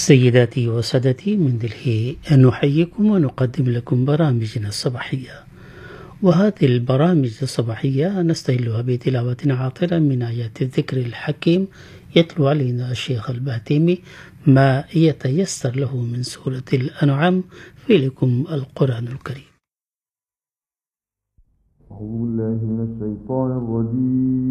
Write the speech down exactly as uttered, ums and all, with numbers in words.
سيداتي وسادتي، من دلهي نحييكم ونقدم لكم برامجنا الصباحية. وهذه البرامج الصباحية نستهلها بتلاوة عاطرة من آيات الذكر الحكيم يتلو علينا الشيخ البهتيمي ما يتيسر له من سورة الأنعام. في لكم القرآن الكريم. أعوذ بالله من الشيطان الرجيم.